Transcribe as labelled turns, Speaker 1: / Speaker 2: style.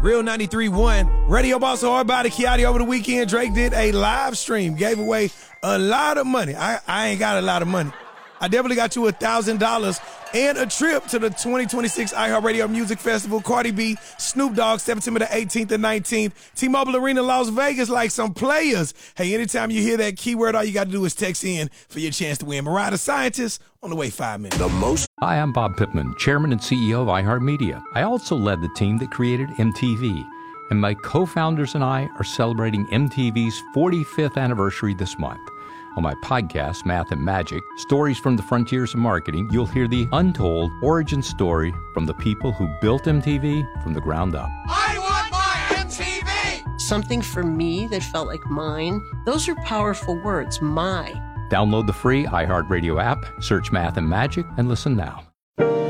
Speaker 1: Real 93.1. Radio Boss Hard Body Kiati over the weekend. Drake did a live stream, gave away a lot of money. I ain't got a lot of money. I definitely got you $1,000 and a trip to the 2026 iHeartRadio Music Festival. Cardi B, Snoop Dogg, September the 18th and 19th. T-Mobile Arena, Las Vegas, like some players. Hey, anytime you hear that keyword, all you got to do is text in for your chance to win. Mariah the Scientist on the way 5 minutes.
Speaker 2: Hi, I'm Bob Pittman, Chairman and CEO of iHeartMedia. I also led the team that created MTV. And my co-founders and I are celebrating MTV's 45th anniversary this month. On my podcast, Math and Magic, Stories from the Frontiers of Marketing, you'll hear the untold origin story from the people who built MTV from the ground up.
Speaker 3: I want my MTV!
Speaker 4: Something for me that felt like mine. Those are powerful words, my.
Speaker 2: Download the free iHeartRadio app, search Math and Magic, and listen now.